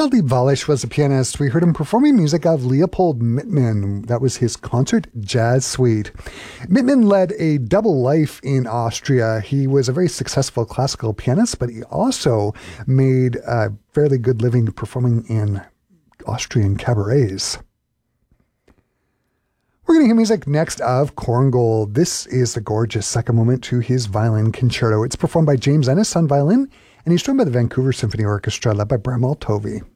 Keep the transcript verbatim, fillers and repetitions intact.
Gottlieb Wallisch was a pianist. We heard him performing music of Leopold Mittmann. That was his concert jazz suite. Mittmann led a double life in Austria. He was a very successful classical pianist, but he also made a fairly good living performing in Austrian cabarets. We're going to hear music next of Korngold. This is the gorgeous second movement to his violin concerto. It's performed by James Ennis on violin, and he's joined by the Vancouver Symphony Orchestra led by Bramwell Tovey.